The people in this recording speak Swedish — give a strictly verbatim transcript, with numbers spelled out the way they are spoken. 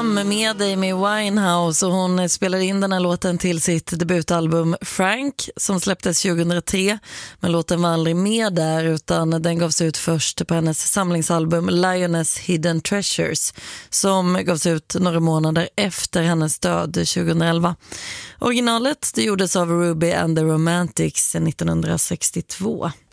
Come med Amy Winehouse, och hon spelade in den här låten till sitt debutalbum Frank som släpptes tjugohundratre, men låten var aldrig med där utan den gavs ut först på hennes samlingsalbum Lioness Hidden Treasures som gavs ut några månader efter hennes död tjugohundraelva. Originalet det gjordes av Ruby and the Romantics nittonhundrasextiotvå.